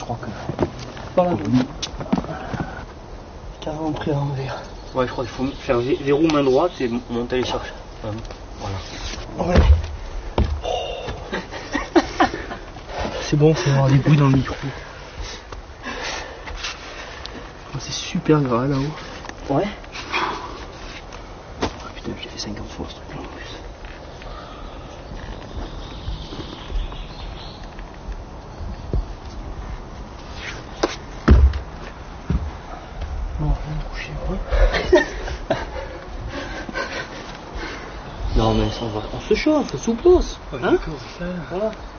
crois que... Par là. Carrément pris à l'envers. Ouais, je crois qu'il faut faire verrou main droite et monter les chercher. Voilà. Ouais. C'est bon, c'est avoir des bruits dans le micro. Oh, c'est super gras là-haut. Ouais. Oh, putain, j'ai fait 50 fois ce truc-là en plus. Bon, rien de coucher, ouais. Non mais ça va, on se chauffe, sous pouce. Ouais, Hein, d'accord, ça. voilà.